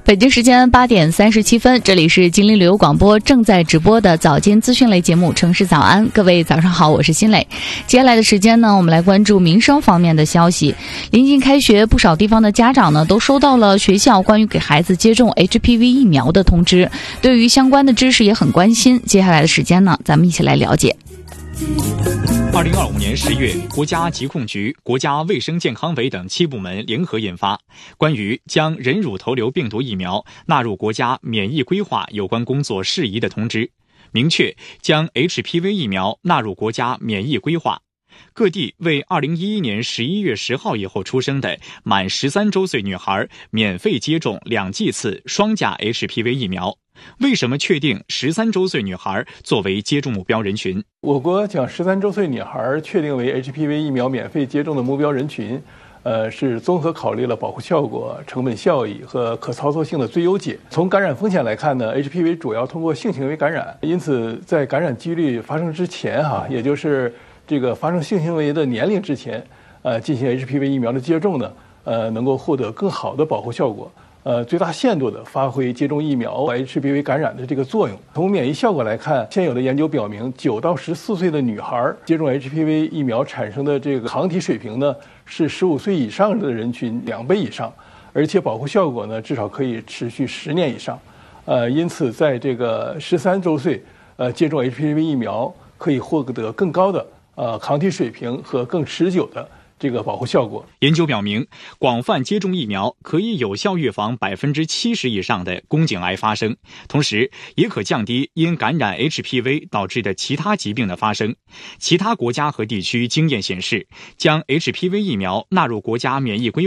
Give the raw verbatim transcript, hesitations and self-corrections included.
北京时间八点三十七分，这里是吉林旅游广播正在直播的早间资讯类节目《城市早安》。各位早上好，我是新磊。接下来的时间呢，我们来关注民生方面的消息。临近开学，不少地方的家长呢都收到了学校关于给孩子接种 H P V 疫苗的通知，对于相关的知识也很关心。接下来的时间呢，咱们一起来了解。 二零二五年十月，国家疾控局、国家卫生健康委等七部门联合印发关于将人乳头瘤病毒疫苗纳入国家免疫规划有关工作事宜的通知，明确将 H P V 疫苗纳入国家免疫规划。各地为二零一一年十一月十号以后出生的满十三周岁女孩免费接种两剂次双价 H P V 疫苗。为什么确定十三周岁女孩作为接种目标人群？ 我国将十三周岁女孩确定为 H P V 疫苗免费接种的目标人群，呃，是综合考虑了保护效果、成本效益和可操作性的最优解。从感染风险来看呢 ，H P V 主要通过性行为感染，因此在感染几率发生之前，哈，也就是这个发生性行为的年龄之前，呃，进行 H P V 疫苗的接种呢，呃，能够获得更好的保护效果。呃，最大限度地发挥接种疫苗 H P V 感染的这个作用。从免疫效果来看，现有的研究表明，九到十四岁的女孩接种 H P V 疫苗产生的这个抗体水平呢，是十五岁以上的人群两倍以上，而且保护效果呢，至少可以持续十年以上。呃，因此，在这个十三周岁，呃，接种 H P V 疫苗可以获得更高的呃抗体水平和更持久的这个保护效果。 研究表明，广泛接种疫苗可以有效预防百分之七十以上的宫颈癌发生，同时也可降低因感染 H P V 导致的其他疾病的发生。其他国家和地区经验显示，将 H P V 疫苗纳入国家免疫规划